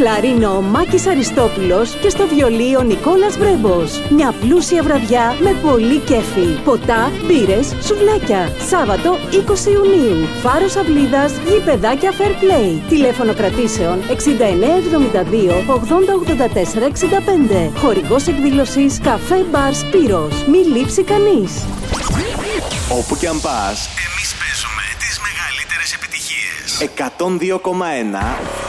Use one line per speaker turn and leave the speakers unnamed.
κλαρίνο Μάκης Αριστόπουλος και στο βιολί ο Νικόλας Βρέμπος. Μια πλούσια βραδιά με πολύ κέφι. Ποτά, μπύρες, σουβλάκια. Σάββατο 20 Ιουνίου. Φάρος Αυλίδας, γηπεδάκια Fair Play. Τηλέφωνο κρατήσεων 6972 8084 65. Χορηγός εκδήλωσης Καφέ Μπαρ Σπύρος. Μη λείψει κανείς.
Όπου και αν πας, εμείς παίζουμε τις μεγαλύτερες επιτυχίες. 102,1